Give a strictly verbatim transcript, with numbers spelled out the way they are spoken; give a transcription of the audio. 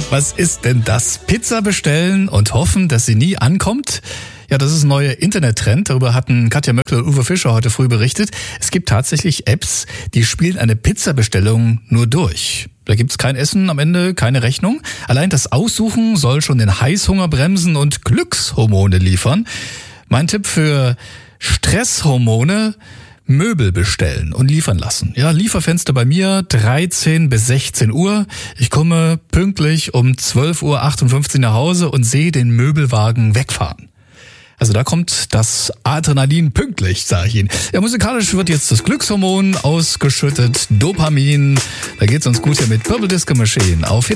Was ist denn das? Pizza bestellen und hoffen, dass sie nie ankommt? Ja, das ist ein neuer Internettrend. Darüber hatten Katja Möckle und Uwe Fischer heute früh berichtet. Es gibt tatsächlich Apps, die spielen eine Pizzabestellung nur durch. Da gibt's kein Essen am Ende, keine Rechnung. Allein das Aussuchen soll schon den Heißhunger bremsen und Glückshormone liefern. Mein Tipp für Stresshormone: Möbel bestellen und liefern lassen. Ja, Lieferfenster bei mir dreizehn bis sechzehn Uhr. Ich komme pünktlich um zwölf Uhr achtundfünfzig nach Hause und sehe den Möbelwagen wegfahren. Also da kommt das Adrenalin pünktlich, sage ich Ihnen. Ja, musikalisch wird jetzt das Glückshormon ausgeschüttet, Dopamin. Da geht's uns gut hier mit Purple Disco Machine auf